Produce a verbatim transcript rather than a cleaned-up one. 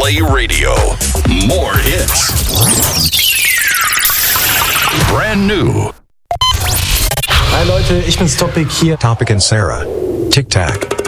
Play Radio. More hits. Brand new. Hi Leute, ich bin's Topic hier. Topic and Sarah. Tic Tac.